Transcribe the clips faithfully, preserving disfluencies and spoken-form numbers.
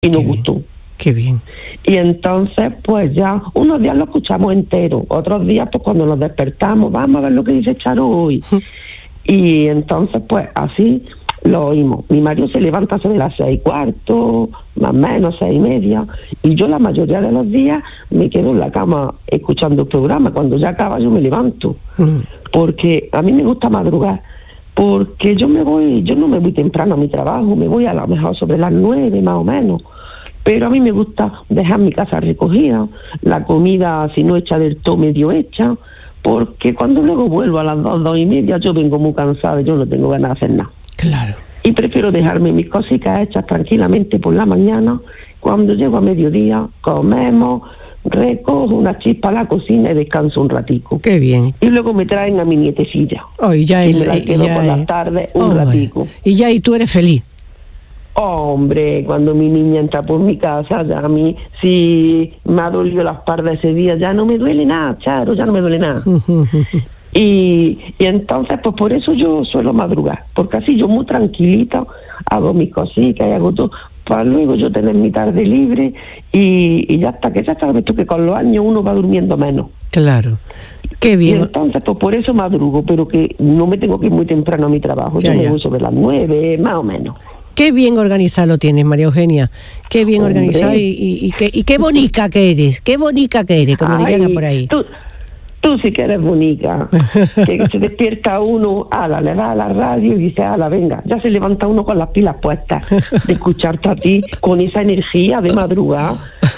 y nos Qué gustó. Bien. Qué bien. Y entonces, pues ya, unos días lo escuchamos entero, otros días, pues cuando nos despertamos, vamos a ver lo que dice Charo hoy. Y entonces, pues así lo oímos. Mi marido se levanta sobre las seis y cuarto, más o menos, seis y media, y yo la mayoría de los días me quedo en la cama escuchando el programa. Cuando ya acaba yo me levanto, mm. porque a mí me gusta madrugar, porque yo me voy, yo no me voy temprano a mi trabajo, me voy a lo mejor sobre las nueve más o menos, pero a mí me gusta dejar mi casa recogida, la comida si no hecha del todo medio hecha, porque cuando luego vuelvo a las dos, dos y media yo vengo muy cansada, yo no tengo ganas de hacer nada. Claro. Y prefiero dejarme mis cositas hechas tranquilamente por la mañana. Cuando llego a mediodía, comemos, recojo una chispa a la cocina y descanso un ratico. Qué bien. Y luego me traen a mi nietecilla. Oh, y ya y el, me la quedo ya por el... las tardes un oh, ratico. Y ya, y tú eres feliz. Hombre, cuando mi niña entra por mi casa, ya a mí, si me ha dolido la espalda ese día, ya no me duele nada, Charo, ya no me duele nada. y, y entonces, pues por eso yo suelo madrugar, porque así yo muy tranquilita hago mis cositas y hago todo, para luego yo tener mi tarde libre y, y ya hasta que ya sabes tú que con los años uno va durmiendo menos. Claro, qué bien. Y entonces, pues por eso madrugo, pero que no me tengo que ir muy temprano a mi trabajo, ya, yo ya. me voy sobre las nueve, más o menos. Qué bien organizado lo tienes, María Eugenia. Qué bien Hombre. organizado y, y, y, qué, y qué bonica que eres. Qué bonica que eres, como dirían por ahí. Tú, tú sí que eres bonica. Que se despierta uno, ala, le da a la radio y dice, ala, venga. Ya se levanta uno con las pilas puestas de escucharte a ti con esa energía de madrugada.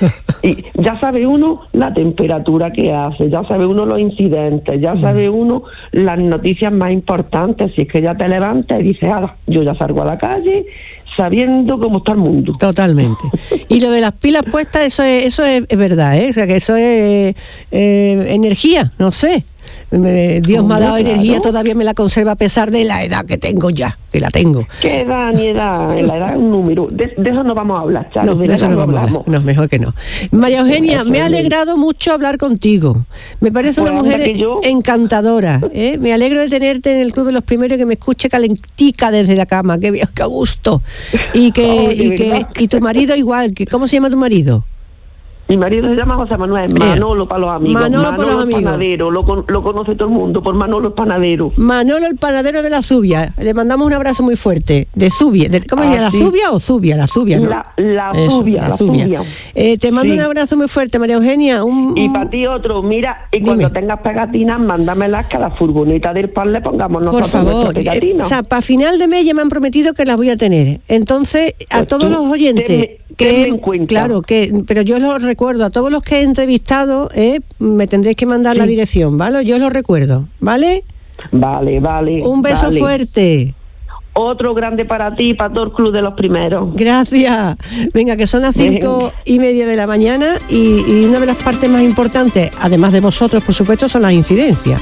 Y ya sabe uno la temperatura que hace, ya sabe uno los incidentes, ya sabe uno las noticias más importantes. Si es que ya te levantas y dices, ala, yo ya salgo a la calle sabiendo cómo está el mundo. Totalmente. Y lo de las pilas puestas, eso es, eso es, es verdad, ¿eh? O sea, que eso es eh, energía, no sé. Me, Dios me ha dado claro. energía, todavía me la conserva a pesar de la edad que tengo ya, que la tengo. ¿Qué edad ni edad? La edad es un número. De, de eso no vamos a hablar, Charo. No, de, de eso no vamos a hablar. No, mejor que no. María Eugenia, me ha alegrado mucho hablar contigo. Me parece pues una mujer encantadora. ¿eh? Me alegro de tenerte en el Club de los Primeros y que me escuche calentica desde la cama. Qué bien, qué gusto. Y que, oh, y, que y tu marido igual. Que, ¿cómo se llama tu marido? Mi marido se llama José Manuel, Manolo para los amigos. Manolo, Manolo para los amigos. Panadero, lo, lo conoce todo el mundo por Manolo el Panadero. Manolo el Panadero de la Zubia. Le mandamos un abrazo muy fuerte. De Zubia. De, ¿Cómo se llama? ¿La Zubia o Zubia? La Zubia, ¿no? La, la Eso, Zubia, la, la Zubia. Zubia. Eh, te mando sí. un abrazo muy fuerte, María Eugenia. Un, un... Y para ti otro, mira, y cuando Dime. tengas pegatinas, mándamelas que a la furgoneta del pan le pongamos nosotros por favor. pegatinas. Eh, o sea, para final de mes ya me han prometido que las voy a tener. Entonces, a pues todos los oyentes... Te, que claro que pero yo lo recuerdo a todos los que he entrevistado eh, me tendréis que mandar sí. la dirección, ¿vale? Yo lo recuerdo, ¿vale? Vale, vale. Un beso vale. fuerte. Otro grande para ti, para todo el Club de los Primeros. Gracias. Venga, que son las cinco y media de la mañana y, y una de las partes más importantes, además de vosotros, por supuesto, son las incidencias.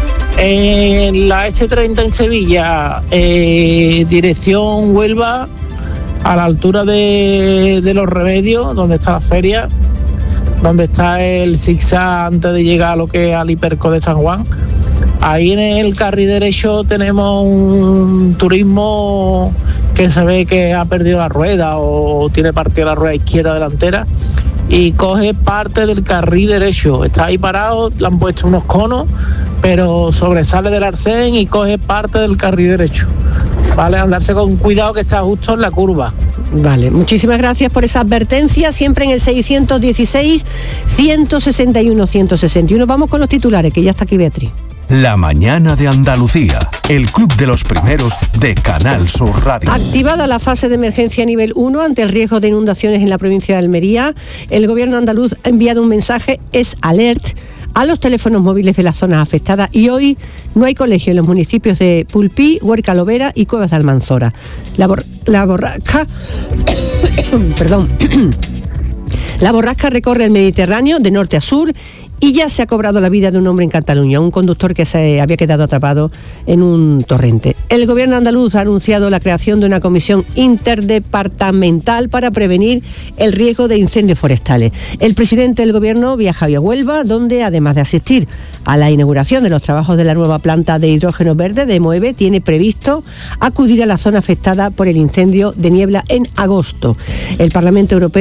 En la ese treinta en Sevilla, eh, dirección Huelva, a la altura de, de Los Remedios, donde está la feria, donde está el zigzag antes de llegar a lo que es al Hiperco de San Juan. Ahí en el carril derecho tenemos un turismo que se ve que ha perdido la rueda o tiene partida la rueda izquierda delantera y coge parte del carril derecho. Está ahí parado, le han puesto unos conos, pero sobresale del arcén y coge parte del carril derecho. Vale, andarse con cuidado que está justo en la curva. Vale, muchísimas gracias por esa advertencia, siempre en el seiscientos dieciséis, ciento sesenta y uno, ciento sesenta y uno. Vamos con los titulares, que ya está aquí Beatriz. La mañana de Andalucía, el Club de los Primeros de Canal Sur Radio. Activada la fase de emergencia nivel uno ante el riesgo de inundaciones en la provincia de Almería, el gobierno andaluz ha enviado un mensaje, es alert, a los teléfonos móviles de las zonas afectadas y hoy no hay colegio en los municipios de Pulpí, Huerca Lovera y Cuevas de Almanzora. La, bor- la borrasca... perdón... La borrasca recorre el Mediterráneo de norte a sur Y ya se ha cobrado la vida de un hombre en Cataluña, un conductor que se había quedado atrapado en un torrente. El gobierno andaluz ha anunciado la creación de una comisión interdepartamental para prevenir el riesgo de incendios forestales. El presidente del gobierno viaja hoy a Huelva, donde además de asistir a la inauguración de los trabajos de la nueva planta de hidrógeno verde de Moeve, tiene previsto acudir a la zona afectada por el incendio de Niebla en agosto. El Parlamento Europeo